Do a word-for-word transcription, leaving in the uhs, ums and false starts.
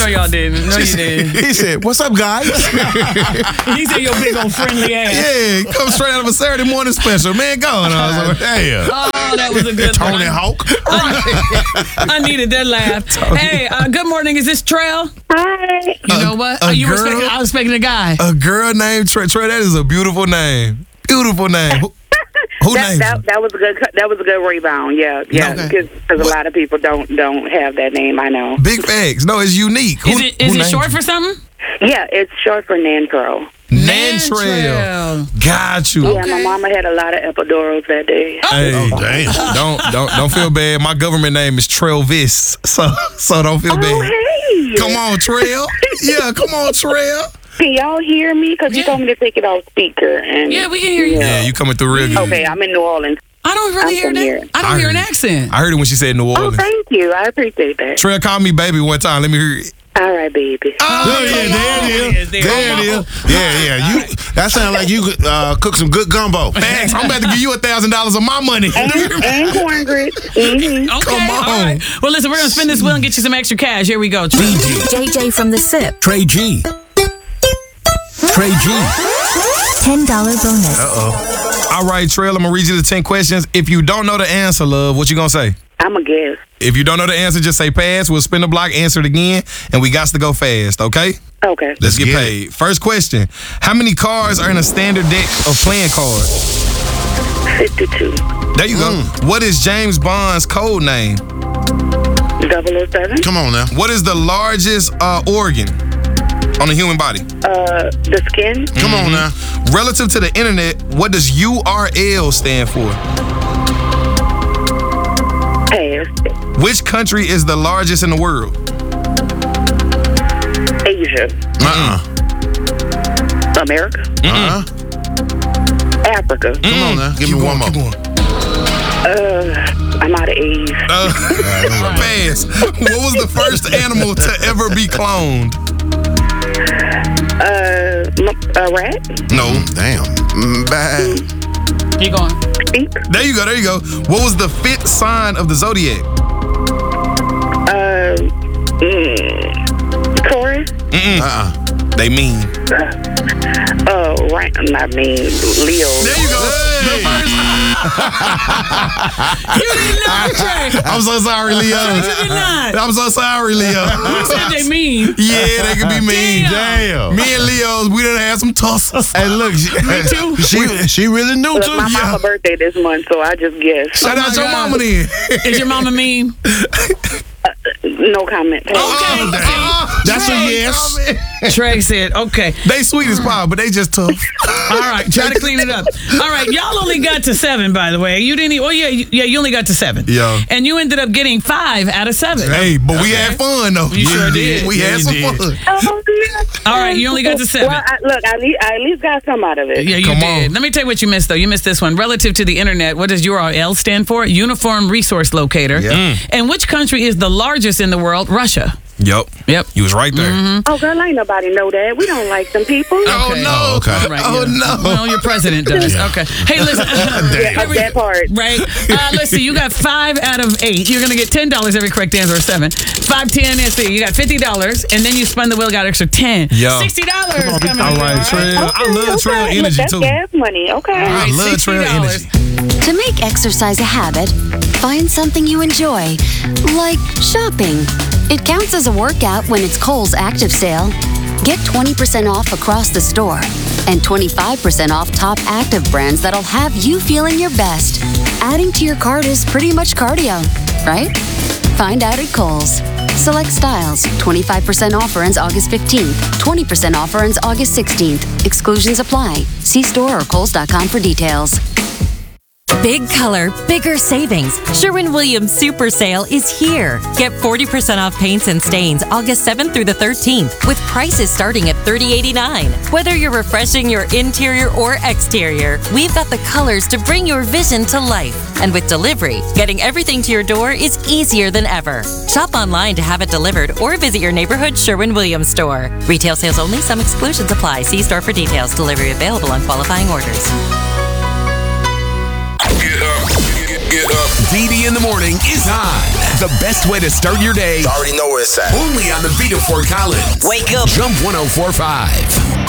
No, y'all didn't. No, you didn't. He said, "What's up, guys?" He said, "Your big old friendly ass." Yeah, come straight out of a Saturday morning special, man. Go on. I was like, "Damn." Oh, that was a good Tony one. Hawk. I needed that laugh. Hey, uh, good morning. Is this Trail? Hi. You know what? a Oh, you were girl? expecting, I was expecting a guy. A girl named Trey. Trey, that is a beautiful name. Beautiful name. Who, who That, named that, you? that was a good. That was a good rebound. Yeah, yeah. Okay. Because a lot of people don't don't have that name. I know. Big facts. No, it's unique. Who, Is it is who it named short you? for something? Yeah, it's short for Nantrail. Nantrail. Got you. Yeah, my mama had a lot of epidurals that day. Hey, damn. don't don't don't feel bad. My government name is Trailvis, so so don't feel Oh, bad. hey. Come on, Trail. Yeah, come on, Trail. Can y'all hear me? Because you Yeah. told me to take it off speaker. And Yeah, we can hear you. Yeah, you coming through real good. Okay, I'm in New Orleans. I don't really I'm hear from that. here. I don't I hear an heard- accent. I heard it when she said New Oh, Orleans. thank you. I appreciate that. Trail called me baby one time. Let me hear it. All right, baby. Oh, Yeah, come there on. it is. There There it it is. is. Yeah, yeah. You. That sounds like you could uh, cook some good gumbo. Thanks. I'm about to give you a thousand dollars of my money. And, and corn grits. Mm-hmm. Okay, Come all on. right. Well, listen, we're going to spin this wheel and get you some extra cash. Here we go. J J from the SIP. Trey G. Trey G. ten dollars bonus. All right, Trail, I'm going to read you the ten questions. If you don't know the answer, love, what you going to say? I'm a guess. If you don't know the answer, just say pass. We'll spin the block, answer it again, and we got to go fast, okay? Okay. Let's get get paid. First question. How many cards are in a standard deck of playing cards? fifty-two. There you go. What is James Bond's code name? double oh seven. Come on now. What is the largest uh, organ on the human body? Uh, the skin. Come on now. Relative to the internet, what does U R L stand for? Pass. Which country is the largest in the world? Asia. Uh-uh. America. Uh-uh. Africa. Come on now. Give Keep me going, one keep more. going. Uh, I'm out of A's. Uh, pass. What was the first animal to ever be cloned? Uh, m- a rat. No. Damn. Mm, bad. Keep going. Sheep. There you go. There you go. What was the fifth sign of the zodiac? Uh, mm, Taurus. Uh-uh. They mean. Uh, right. I mean, Leo. There you go. The first- You did not, Trey. I'm so sorry, Leo. You did not. I'm so sorry, Leo. You said they mean. Yeah, they can be mean. Damn. Damn. Me and Leo's, we done had some tussles. Hey, look. She, Me too. she, she really knew, Look, too. my mama's birthday this month, so I just guessed. Shout Oh out my your God. mama then. Is your mama mean? No comment. Okay. Oh, That's a Trey, yes. comment. Trey said, okay. They sweet as pie, but they just tough. All right, try to clean it up. All right, y'all only got to seven, by the way. You didn't. e- Oh yeah, you, yeah. You only got to seven. Yeah. And you ended up getting five out of seven. Hey, but we had fun though. You sure did. We Yeah, had you some did. fun. Oh, yeah. All right, you only got to seven. Well, I, look, I, le- I at least got some out of it. Yeah, you Come did. on. Let me tell you what you missed, though. You missed this one. Relative to the internet, what does U R L stand for? Uniform Resource Locator. Yeah. And which country is the largest in the world? Russia. Yep. Yep. You was right there. Oh, girl, ain't nobody know that. We don't like them people. Oh Okay. no. Oh, okay. All right, Oh yeah. no. Well, your president does. Okay. Hey, listen. Yeah, Here we that go. part. Right. Uh, let's see. You got five out of eight. You're gonna get ten dollars every correct answer, or seven. Five, ten. Let's see. You got fifty dollars, and then you spun the wheel, got extra ten. Yo. Sixty dollars coming. All in, right, Trail. I love Trail okay. energy That's too. gas money. Okay. I love Trail sixty dollars. energy. To make exercise a habit, find something you enjoy, like shopping. It counts as a workout when it's Kohl's Active Sale. Get twenty percent off across the store and twenty-five percent off top active brands that'll have you feeling your best. Adding to your cart is pretty much cardio, right? Find out at Kohl's. Select styles. twenty-five percent offer ends August fifteenth. twenty percent offer ends August sixteenth. Exclusions apply. See store or kohls dot com for details. Big color, bigger savings. Sherwin-Williams Super Sale is here. Get forty percent off paints and stains August seventh through the thirteenth with prices starting at thirty eighty-nine. Whether you're refreshing your interior or exterior, we've got the colors to bring your vision to life. And with delivery, getting everything to your door is easier than ever. Shop online to have it delivered or visit your neighborhood Sherwin-Williams store. Retail sales only. Some exclusions apply. See store for details. Delivery available on qualifying orders. Get up. Get up. D D in the morning is on. The best way to start your day. You already know where it's at. Only on the beat of Fort Collins. Wake up. Jump one oh four point five.